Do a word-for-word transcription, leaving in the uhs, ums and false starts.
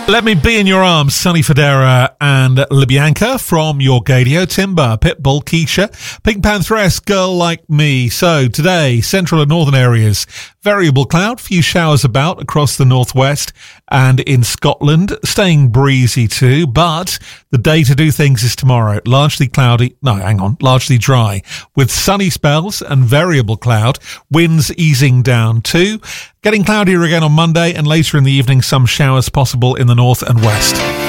Let Me Be in Your Arms, Sonny Fodera and LaBianca from Your Gadio, Timber, Pitbull, Keisha, Pink Pantheress, Girl Like Me. So today, central and northern areas, variable cloud, few showers about across the northwest and in Scotland, staying breezy too, but the day to do things is tomorrow. Largely cloudy, no, hang on, largely dry, with sunny spells and variable cloud, winds easing down too. Getting cloudier again on Monday and later in the evening, some showers possible in the north and west.